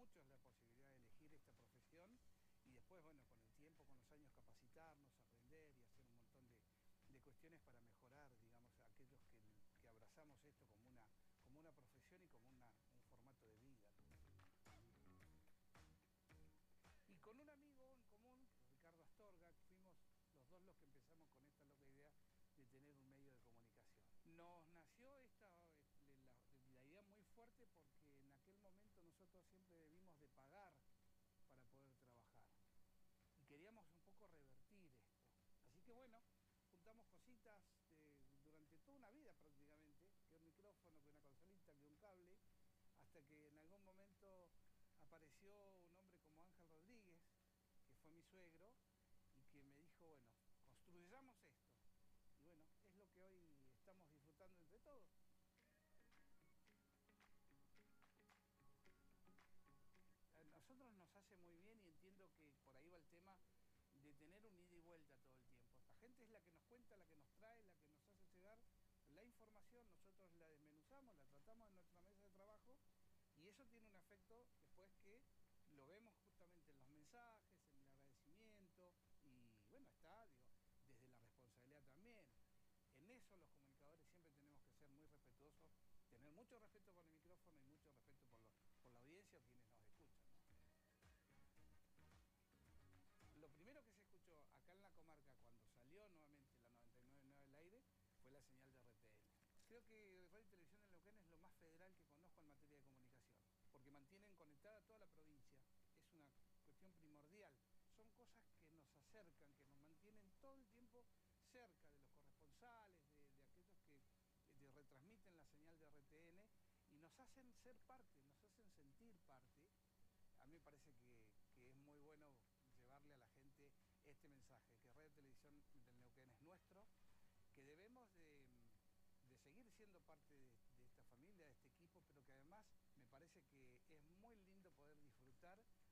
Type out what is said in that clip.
muchos la posibilidad de elegir esta profesión y después, bueno, con el tiempo, con los años capacitarnos, aprender y hacer un montón de cuestiones para mejorar, digamos, a aquellos que abrazamos esto como una profesión y como un formato de vida, ¿no? Y con un amigo en común, Ricardo Astorga, fuimos los dos los que empezamos con esta loca idea de tener un medio de comunicación. Nos nació la idea muy fuerte porque en aquel momento nosotros siempre debimos de pagar para poder trabajar. Y queríamos un poco revertir esto. Así que bueno, juntamos cositas durante toda una vida prácticamente, que un micrófono, que una consolita, que un cable, hasta que en algún momento apareció un hombre como Ángel Rodríguez, que fue mi suegro, y que me dijo, bueno, construyamos esto. Y bueno, es lo que hoy estamos disfrutando entre todos. A nosotros nos hace muy bien y entiendo que por ahí va el tema de tener un ida y vuelta todo el tiempo. La gente es la que nos cuenta, la que nos trae, la que nos hace llegar la información, nosotros la desmenuzamos, la tratamos en nuestra mesa de trabajo y eso tiene un efecto después que lo vemos justamente en los mensajes, en el agradecimiento y bueno, está, digo, desde la responsabilidad también. En eso los comunicadores siempre tenemos que ser muy respetuosos, tener mucho respeto por el micrófono y mucho respeto por la audiencia o quienes nos escuchan, ¿no? Lo primero que se escuchó acá en la comarca cuando salió nuevamente la 99.9 al aire fue la señal de RTL. Creo que Radio y Televisión en Neuquén es lo más federal que conozco en materia de comunicación, porque mantienen conectada toda la provincia, es una cuestión primordial. Son cosas que nos acercan, que nos mantienen todo el tiempo cerca de los corresponsales, de aquellos que retransmiten la señal de RTN y nos hacen ser parte, nos hacen sentir parte. A mí me parece que es muy bueno llevarle a la gente este mensaje, que Radio y Televisión del Neuquén es nuestro, que debemos de seguir siendo parte de esta familia, de este equipo, pero que además me parece que es muy lindo poder disfrutar